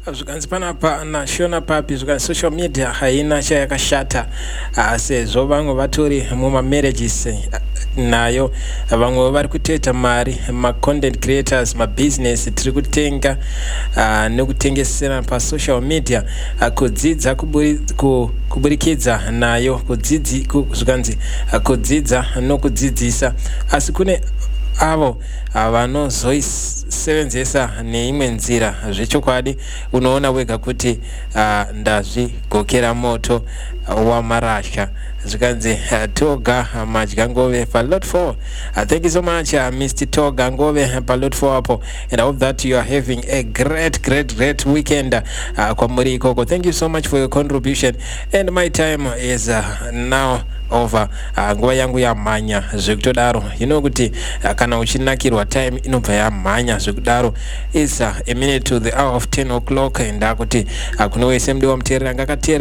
zvikanzi panapa nashona papi zvikanzi social media haina chayakashata sezvo vamwe vatori mumamarriages nayo vamwe vari kutoita mari macontent creators mabusiness tiri kutenga nekutengesera pasocial media kudzidza kuburikidza nayo zvikanzi kudzidza nokudzidzisa asi kune avo vanozoisevenzesa neimwe nzira zvechokwadi unoona wega kuti ndazvigokera moto wamarasha zvikanzi Toga Madyangove palot 4. Thank you so much Mr. Toga Ngove palot 4 apo, and I hope that you are having a great weekend kwamuri ikoko. Thank you so much for your contribution, and my time is now over. Nguva yangu yamhanya zvekutodaro kuti kana uchinakirwa time inobva yamhanya zvekudaro. It's a minute to the hour of 10 o'clock, and kuti kuno wese mdiwa muteerera ngakateerera